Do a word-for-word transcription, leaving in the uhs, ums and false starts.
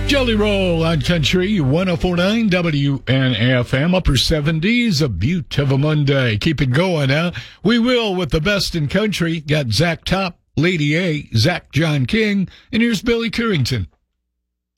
Jelly Roll on Country one oh four point nine W N F M, upper seventies, a beaut of a Monday. Keep it going, huh? We will with the best in country. Got Zach Top, Lady A, Zach John King, and here's Billy Currington.